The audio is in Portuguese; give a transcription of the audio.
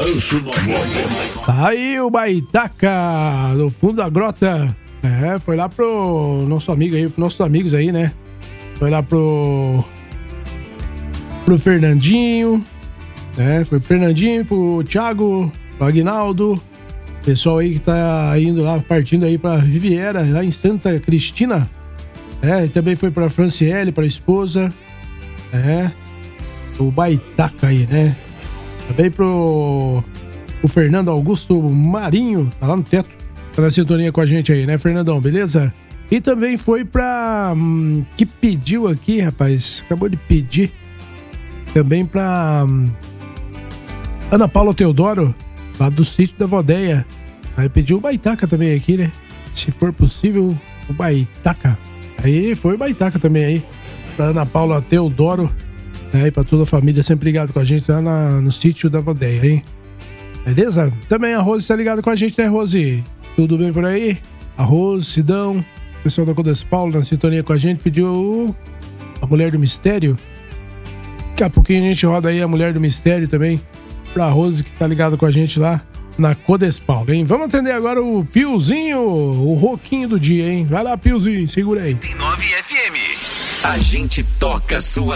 Balanço no Tá aí o Baitaca, do fundo da grota. Foi lá pro nosso amigo aí, pros nossos amigos aí, né? Foi lá pro Fernandinho, foi pro Fernandinho, pro Thiago, pro Aguinaldo, pessoal aí que tá indo lá, partindo aí pra Riviera, lá em Santa Cristina. E também foi pra Franciele, pra esposa. O Baitaca aí, né? Também pro Fernando Augusto Marinho, tá lá no teto, tá na sintonia com a gente aí, né, Fernandão, beleza? E também foi pra... que pediu aqui, rapaz, acabou de pedir também pra Ana Paula Teodoro, lá do sítio da Vodeia. Aí pediu o Baitaca também aqui, né? Se for possível, o Baitaca. Aí foi o Baitaca também aí, pra Ana Paula Teodoro, e pra toda a família, sempre ligado com a gente lá no sítio da Vodeia, hein? Beleza? Também a Rose tá ligada com a gente, né, Rose? Tudo bem por aí? A Rose, Sidão, o pessoal da Codespaulo na sintonia com a gente, pediu a Mulher do Mistério. Daqui a pouquinho a gente roda aí a Mulher do Mistério também pra Rose, que tá ligada com a gente lá na Codespaulo, hein? Vamos atender agora o Piozinho, o roquinho do dia, hein? Vai lá, Piozinho, segura aí. 9 FM. A gente toca sua